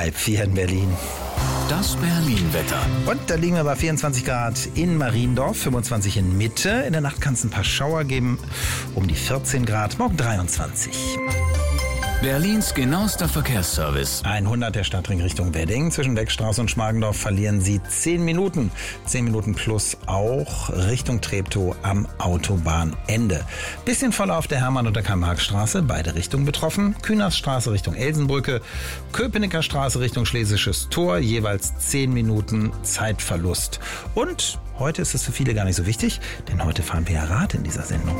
3:30 in Berlin. Das Berlin-Wetter. Und da liegen wir bei 24 Grad in Mariendorf, 25 in Mitte. In der Nacht kann es ein paar Schauer geben, um die 14 Grad, morgen 23. Berlins genauester Verkehrsservice. 100 der Stadtring Richtung Wedding. Zwischen Beckstraße und Schmargendorf verlieren Sie 10 Minuten. 10 Minuten plus auch Richtung Treptow am Autobahnende. Bisschen voller auf der Hermann- und der Karl-Marx-Straße. Beide Richtungen betroffen. Kühnersstraße Richtung Elsenbrücke. Köpenicker Straße Richtung Schlesisches Tor. Jeweils 10 Minuten Zeitverlust. Und heute ist es für viele gar nicht so wichtig, denn heute fahren wir ja Rad in dieser Sendung.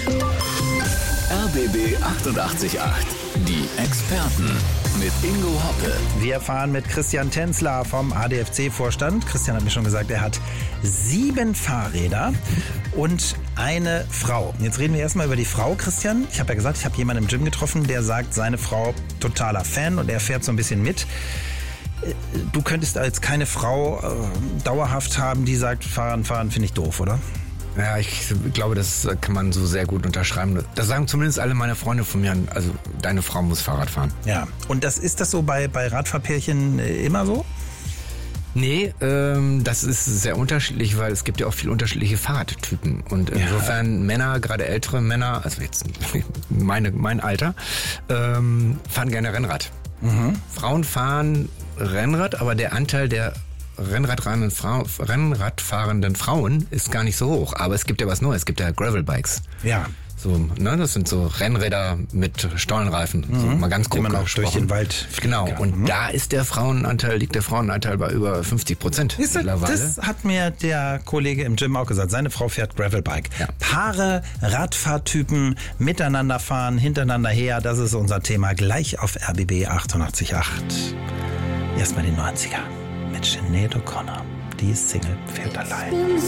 RBB 88.8. Die Experten mit Ingo Hoppe. Wir fahren mit Christian Tänzler vom ADFC-Vorstand. Christian hat mir schon gesagt, er hat 7 Fahrräder und eine Frau. Jetzt reden wir erstmal über die Frau, Christian. Ich habe ja gesagt, ich habe jemanden im Gym getroffen, der sagt, seine Frau totaler Fan und er fährt so ein bisschen mit. Du könntest als keine Frau dauerhaft haben, die sagt, fahren finde ich doof, oder? Ja, ich glaube, das kann man so sehr gut unterschreiben. Das sagen zumindest alle meine Freunde von mir. Also deine Frau muss Fahrrad fahren. Ja, und ist das so bei Radfahrpärchen immer so? Nee, das ist sehr unterschiedlich, weil es gibt ja auch viele unterschiedliche Fahrradtypen. Und insofern Männer, gerade ältere Männer, also jetzt mein Alter, fahren gerne Rennrad. Mhm. Frauen fahren Rennrad, aber der Anteil der Rennradfahrenden Frauen ist gar nicht so hoch. Aber es gibt ja was Neues, es gibt ja Gravelbikes. Ja. So, ne, das sind so Rennräder mit Stollenreifen, so mal ganz grob auch durch den Wald. Genau, und da ist liegt der Frauenanteil bei über 50% mittlerweile. Das hat mir der Kollege im Gym auch gesagt. Seine Frau fährt Gravelbike. Ja. Paare, Radfahrtypen, miteinander fahren, hintereinander her, das ist unser Thema gleich auf RBB 88.8. Erstmal die 90er. Mit Sinead O'Connor. Die ist Single, fährt allein.